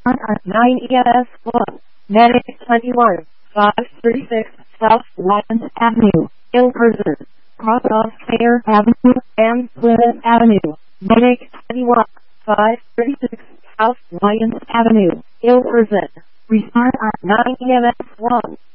9 EMS 1, Medic 21, 536 South Lyons Avenue, Ilverston, Crossoff Fair Avenue, and Plymouth Avenue, Medic 21, 536 South Lyons Avenue, Ilverston. Respond at 9 EMS 1.